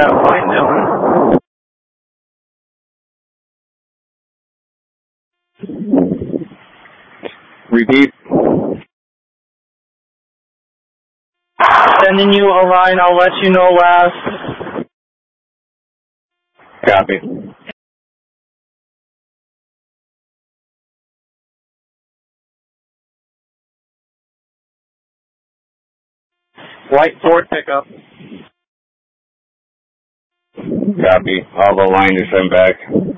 got flight zone. Repeat. Sending you a line. I'll let you know last. Copy. White Ford pickup. Copy. All the line is sent back.